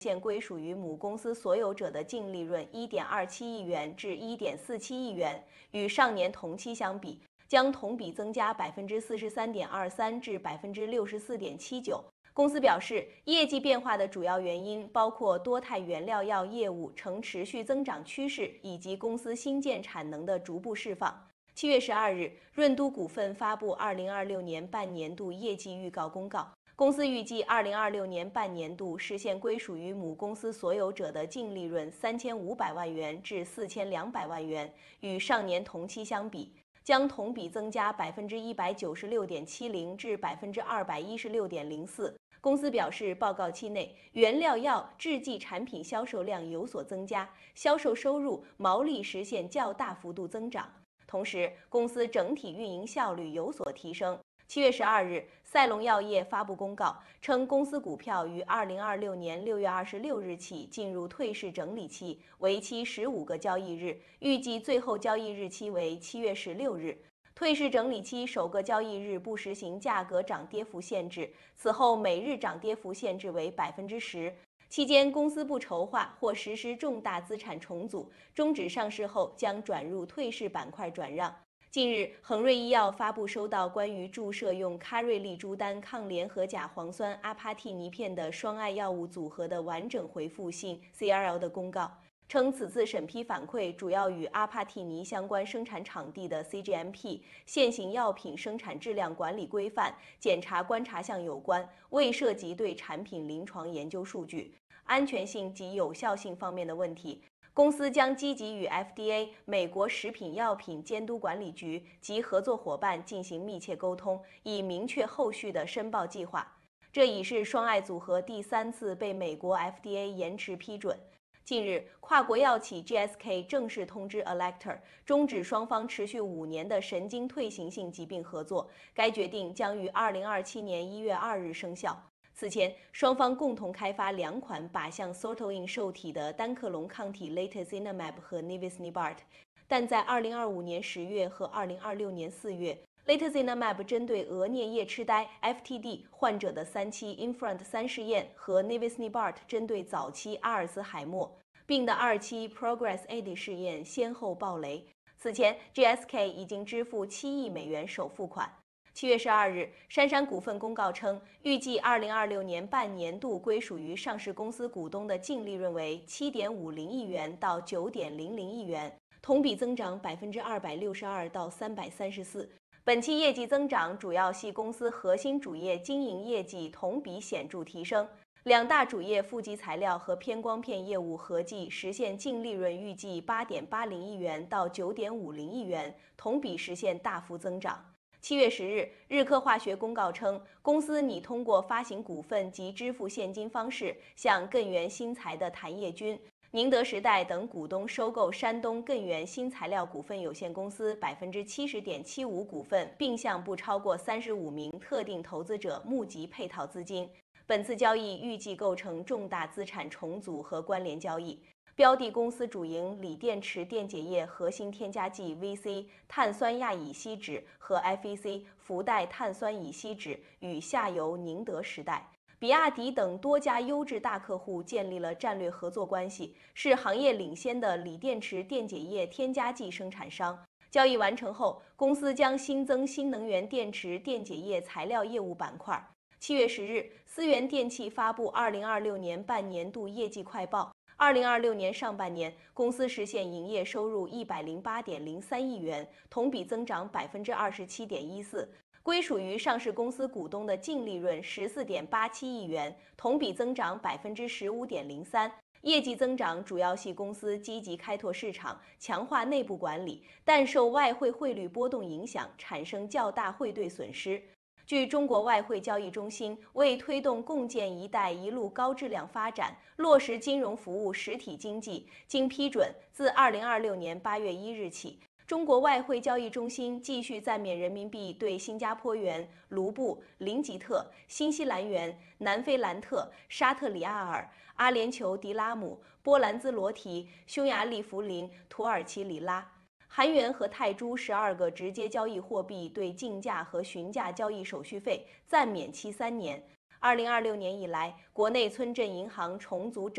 现归属于母公司所有者的净利润1.27亿元至1.47亿元，与上年同期相比，将同比增加43.23%至64.79%。公司表示，业绩变化的主要原因包括多肽原料药业务呈持续增长趋势，以及公司新建产能的逐步释放。7月12日，润都股份发布2026年半年度业绩预告公告。公司预计2026年半年度实现归属于母公司所有者的净利润3500万元至4200万元，与上年同期相比，将同比增加196.70%至216.04%。公司表示，报告期内，原料药制剂产品销售量有所增加，销售收入、毛利实现较大幅度增长。同时，公司整体运营效率有所提升。7月12日，赛隆药业发布公告称，公司股票于2026年6月26日起进入退市整理期，为期15个交易日，预计最后交易日期为7月16日。退市整理期首个交易日不实行价格涨跌幅限制，此后每日涨跌幅限制为10%。期间，公司不筹划或实施重大资产重组，终止上市后将转入退市板块转让。近日，恒瑞医药发布收到关于注射用卡瑞利珠丹抗联合甲磺酸阿帕替尼片的双肽药物组合的完整回复性 CRL 的公告，称此次审批反馈主要与阿帕替尼相关生产场地的 CGMP 现行药品生产质量管理规范检查观察项有关，未涉及对产品临床研究数据、安全性及有效性方面的问题。公司将积极与 FDA 美国食品药品监督管理局及合作伙伴进行密切沟通，以明确后续的申报计划。这已是双肽组合第3次被美国 FDA 延迟批准。近日，跨国药企 GSK 正式通知 Alector 终止双方持续5年的神经退行性疾病合作，该决定将于2027年1月2日生效。此前，双方共同开发2款靶向 sortoin 受体的单克隆抗体 Latozinemab 和 Nivisnibart， 但在2025年10月和2026年4月，Latozinemab 针对额颞叶痴呆 （FTD） 患者的3期 INFRONT-3 试验和 Nivisnibart 针对早期阿尔茨海默病的2期 PROGRESS-AD 试验先后爆雷。此前 ，GSK 已经支付7亿美元首付款。7月12日，杉杉股份公告称，预计2026年半年度归属于上市公司股东的净利润为7.50亿元到9.00亿元，同比增长262%到334%。本期业绩增长主要系公司核心主业经营业绩同比显著提升，两大主业负极材料和偏光片业务合计实现净利润预计8.80亿元到9.50亿元，同比实现大幅增长。7月10日，日科化学公告称，公司拟通过发行股份及支付现金方式，向艮元新材的谭业军、宁德时代等股东收购山东艮元新材料股份有限公司70.75%股份，并向不超过35名特定投资者募集配套资金。本次交易预计构成重大资产重组和关联交易。标的公司主营锂电池电解液核心添加剂 VC 碳酸亚乙烯酯和 FEC 氟代碳酸乙烯酯，与下游宁德时代、比亚迪等多家优质大客户建立了战略合作关系，是行业领先的锂电池电解液添加剂生产商。交易完成后，公司将新增新能源电池电解液材料业务板块。7月10日，思源电器发布2026年半年度业绩快报。2026年上半年，公司实现营业收入108.03亿元，同比增长27.14%，归属于上市公司股东的净利润14.87亿元，同比增长15.03%。业绩增长主要系公司积极开拓市场，强化内部管理，但受外汇汇率波动影响，产生较大汇兑损失。据中国外汇交易中心为推动共建“一带一路”高质量发展，落实金融服务实体经济，经批准，自2026年8月1日起，中国外汇交易中心继续暂免人民币对新加坡元、卢布、林吉特、新西兰元、南非兰特、沙特里亚尔、阿联酋迪拉姆、波兰兹罗提、匈牙利福林、土耳其里拉、韩元和泰铢12个直接交易货币对竞价和询价交易手续费暂免期3年。 2026年以来，国内村镇银行重组整